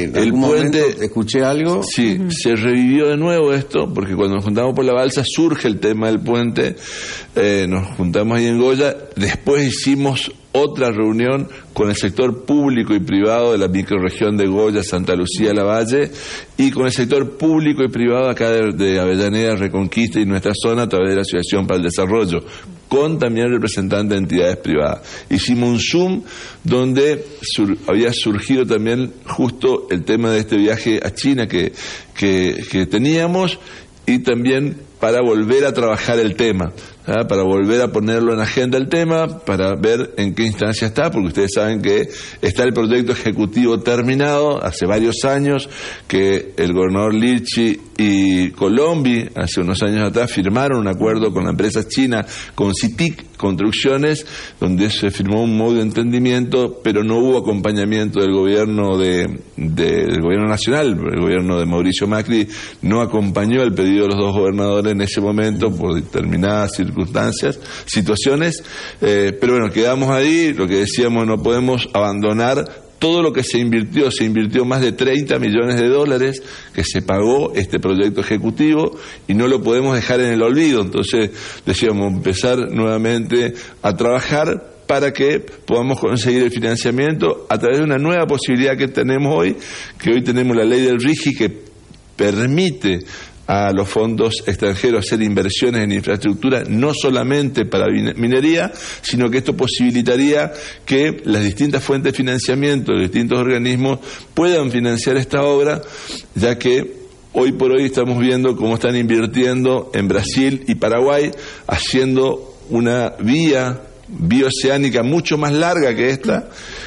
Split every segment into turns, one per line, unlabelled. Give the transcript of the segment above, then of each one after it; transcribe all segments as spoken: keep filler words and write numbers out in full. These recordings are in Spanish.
¿En
el
algún
puente,
momento escuché algo?
Sí, uh-huh. Se revivió de nuevo esto, porque cuando nos juntamos por la balsa surge el tema del puente, eh, nos juntamos ahí en Goya, después hicimos otra reunión con el sector público y privado de la microrregión de Goya, Santa Lucía, Lavalle, y con el sector público y privado acá de, de Avellaneda, Reconquista y nuestra zona a través de la Asociación para el Desarrollo, con también representantes de entidades privadas. Hicimos un Zoom donde sur, había surgido también justo el tema de este viaje a China que, que, que teníamos, y también para volver a trabajar el tema, ¿ah? Para volver a ponerlo en agenda el tema, para ver en qué instancia está, porque ustedes saben que está el proyecto ejecutivo terminado hace varios años, que el gobernador Lichi y Colombi hace unos años atrás firmaron un acuerdo con la empresa china, con CITIC Construcciones, donde se firmó un modo de entendimiento, pero no hubo acompañamiento del gobierno de, de, del gobierno nacional. El gobierno de Mauricio Macri no acompañó el pedido de los dos gobernadores en ese momento por determinadas circunstancias, situaciones, eh, pero bueno, quedamos ahí. Lo que decíamos, no podemos abandonar todo lo que se invirtió. Se invirtió más de treinta millones de dólares que se pagó este proyecto ejecutivo y no lo podemos dejar en el olvido. Entonces decíamos empezar nuevamente a trabajar para que podamos conseguir el financiamiento a través de una nueva posibilidad que tenemos hoy, que hoy tenemos la ley del RIGI, que permite a los fondos extranjeros hacer inversiones en infraestructura, no solamente para minería, sino que esto posibilitaría que las distintas fuentes de financiamiento, los distintos organismos puedan financiar esta obra, ya que hoy por hoy estamos viendo cómo están invirtiendo en Brasil y Paraguay, haciendo una vía bioceánica mucho más larga que esta,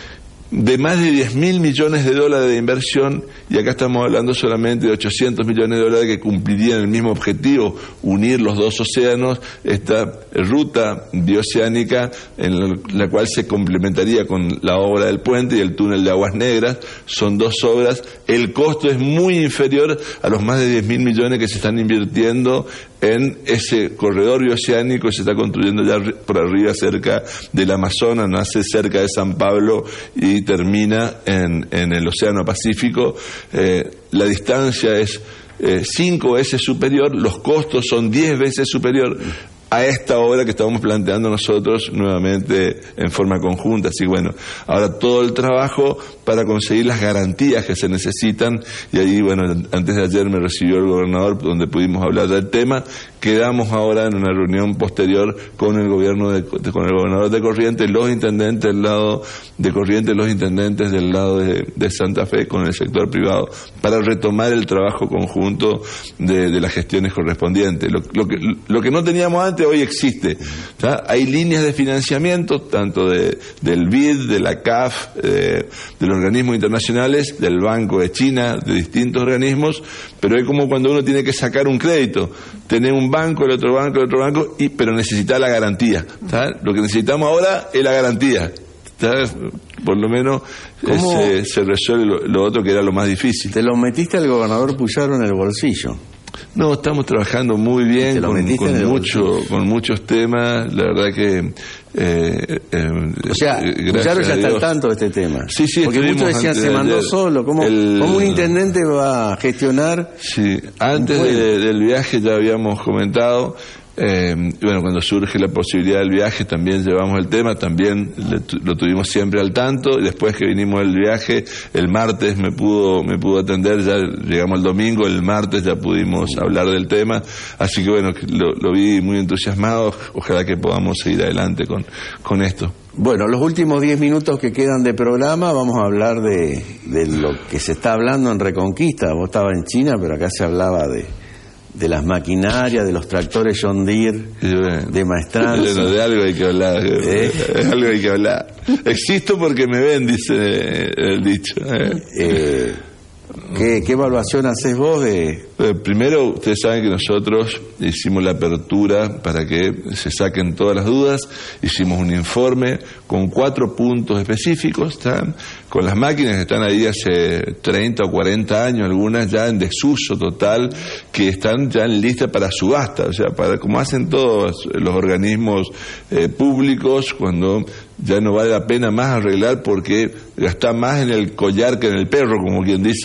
de más de diez mil millones de dólares de inversión, y acá estamos hablando solamente de ochocientos millones de dólares que cumplirían el mismo objetivo, unir los dos océanos, esta ruta bioceánica en la cual se complementaría con la obra del puente y el túnel de Aguas Negras. Son dos obras, el costo es muy inferior a los más de diez mil millones que se están invirtiendo en ese corredor bioceánico que se está construyendo ya por arriba cerca del Amazonas, nace cerca de San Pablo y termina en, en el Océano Pacífico. Eh, la distancia es eh, cinco veces superior, los costos son diez veces superior a esta obra que estamos planteando nosotros nuevamente en forma conjunta. Así bueno, ahora todo el trabajo para conseguir las garantías que se necesitan, y ahí bueno, antes de ayer me recibió el gobernador donde pudimos hablar del tema. Quedamos ahora en una reunión posterior con el gobierno de, con el gobernador de Corrientes, los intendentes del lado de Corrientes, los intendentes del lado de, de Santa Fe, con el sector privado, para retomar el trabajo conjunto de, de las gestiones correspondientes. Lo, lo, que, lo que no teníamos antes hoy existe. ¿Tá? Hay líneas de financiamiento tanto de, del B I D, de la C A F, eh, de los organismos internacionales, del Banco de China, de distintos organismos, pero es como cuando uno tiene que sacar un crédito, tener un banco, el otro banco, el otro banco, y, pero necesita la garantía. ¿Tá? Lo que necesitamos ahora es la garantía. ¿Tá? Por lo menos eh, se, se resuelve lo, lo otro que era lo más difícil.
¿Te lo metiste al gobernador Puyaro en el bolsillo?
No, estamos trabajando muy bien con, con, mucho, con muchos temas. La verdad que eh, eh,
o sea, Puyaro ya está al tanto de este tema.
Sí, sí,
porque muchos decían se mandó ayer, solo. ¿Cómo, el, ¿Cómo un intendente va a gestionar?
Sí, antes de, del viaje ya habíamos comentado. Eh, bueno, cuando surge la posibilidad del viaje también llevamos el tema, también le, lo tuvimos siempre al tanto, y después que vinimos del viaje, el martes me pudo me pudo atender, ya llegamos el domingo, el martes ya pudimos hablar del tema, así que bueno, lo, lo vi muy entusiasmado, ojalá que podamos seguir adelante con, con esto.
Bueno, los últimos diez minutos que quedan de programa vamos a hablar de, de lo que se está hablando en Reconquista. Vos estabas en China, pero acá se hablaba de de las maquinarias, de los tractores John Deere, de maestranza.
De algo hay que hablar, ¿Eh? de algo hay que hablar. Existo porque me ven, dice el dicho.
Eh, ¿qué, ¿Qué evaluación haces vos de...?
Primero, ustedes saben que nosotros hicimos la apertura para que se saquen todas las dudas, hicimos un informe con cuatro puntos específicos, ¿están? Con las máquinas que están ahí hace treinta o cuarenta años, algunas ya en desuso total, que están ya en lista para subasta, o sea, para como hacen todos los organismos eh, públicos, cuando ya no vale la pena más arreglar porque gasta más en el collar que en el perro, como quien dice.